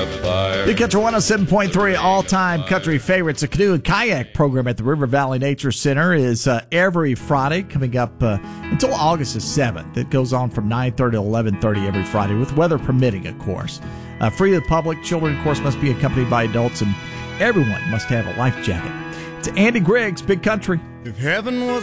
a fire. Big Country 107.3, all-time country favorites. A canoe and kayak program at the River Valley Nature Center is every Friday, coming up until August the 7th. It goes on from 9:30 to 11:30 every Friday, with weather permitting, of course. Free to the public. Children, of course, must be accompanied by adults, and everyone must have a life jacket. It's Andy Griggs, Big Country. If heaven was